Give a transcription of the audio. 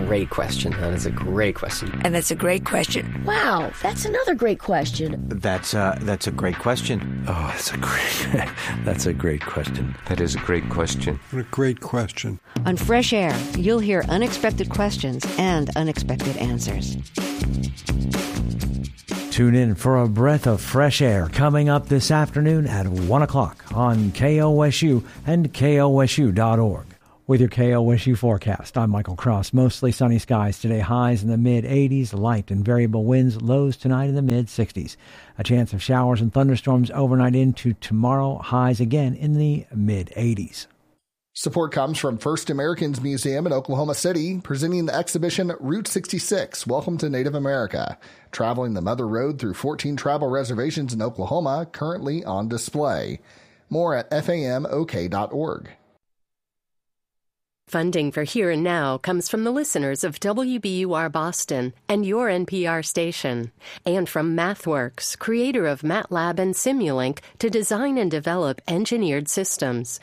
great question. That is a great question. And that's a great question. Wow, that's another great question. That's a great question. Oh, that's a great question. That is a great question. What a great question. On Fresh Air, you'll hear unexpected questions and unexpected answers. Tune in for a breath of fresh air coming up this afternoon at 1 o'clock on KOSU and KOSU.org. With your KOSU forecast, I'm Michael Cross. Mostly sunny skies today, highs in the mid-80s, light and variable winds, lows tonight in the mid-60s. A chance of showers and thunderstorms overnight into tomorrow, highs again in the mid-80s. Support comes from First Americans Museum in Oklahoma City, presenting the exhibition Route 66, Welcome to Native America, traveling the Mother Road through 14 tribal reservations in Oklahoma, currently on display. More at famok.org. Funding for Here and Now comes from the listeners of WBUR Boston and your NPR station, and from MathWorks, creator of MATLAB and Simulink to design and develop engineered systems.